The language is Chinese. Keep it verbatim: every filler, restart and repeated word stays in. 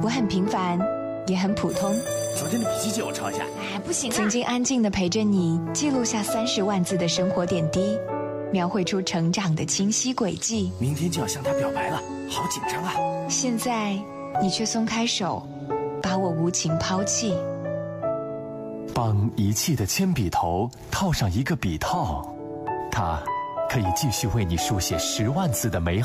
我很平凡，也很普通。 昨天的笔记借我抄一下。 哎，不行啊！曾经安静地陪着你，记录下三十万字的生活点滴，描绘出成长的清晰轨迹。 明天就要向他表白了，好紧张啊！ 现在你却松开手，把我无情抛弃。 帮遗弃的铅笔头套上一个笔套，它可以继续为你书写十万字的美好。